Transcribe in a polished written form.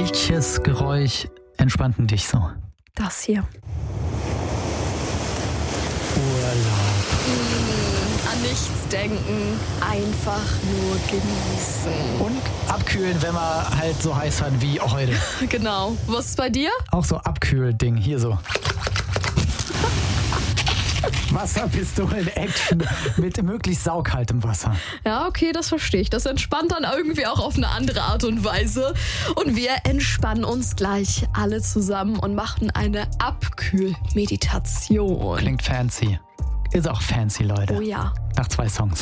Welches Geräusch entspannt denn dich so? Das hier. Urlaub. An nichts denken, einfach nur genießen. Und abkühlen, wenn wir halt so heiß waren wie heute. Genau. Was ist bei dir? Auch so Abkühlding, hier so. Wasserpistolen-Action mit möglichst saugkaltem Wasser. Ja, okay, das verstehe ich. Das entspannt dann irgendwie auch auf eine andere Art und Weise. Und wir entspannen uns gleich alle zusammen und machen eine Abkühlmeditation. Klingt fancy. Ist auch fancy, Leute. Oh ja. Nach 2 Songs.